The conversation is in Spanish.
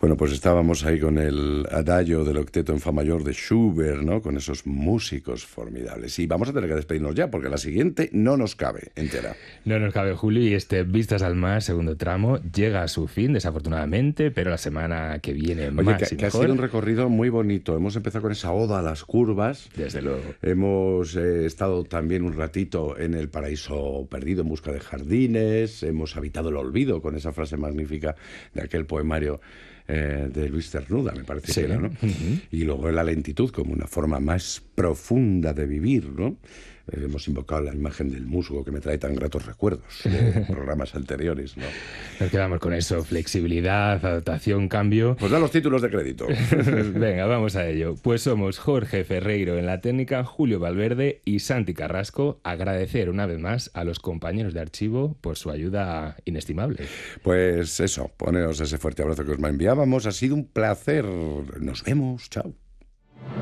Bueno, pues estábamos ahí con el adagio del octeto en fa mayor de Schubert, ¿no? Con esos músicos formidables. Y vamos a tener que despedirnos ya, porque la siguiente no nos cabe entera. No nos cabe, Julio, y este Vistas al Mar, segundo tramo, llega a su fin, desafortunadamente, pero la semana que viene Oye, más y que ha sido mejor. un recorrido muy bonito. Hemos empezado con esa oda a las curvas. Desde luego. Hemos estado también un ratito en el paraíso perdido en busca de jardines. Hemos habitado el olvido con esa frase magnífica de aquel poemario de Luis Cernuda, me parece Sí. que era, ¿no? Y luego la lentitud como una forma más profunda de vivir, ¿no? Hemos invocado la imagen del musgo que me trae tan gratos recuerdos de programas anteriores, ¿no? Nos quedamos con eso, flexibilidad, adaptación, cambio. Pues da los títulos de crédito. Venga, vamos a ello. Pues somos Jorge Ferreiro en la técnica, Julio Valverde y Santi Carrasco. Agradecer una vez más a los compañeros de archivo por su ayuda inestimable. Pues eso, poneros ese fuerte abrazo que os enviábamos. Ha sido un placer. Nos vemos. Chao.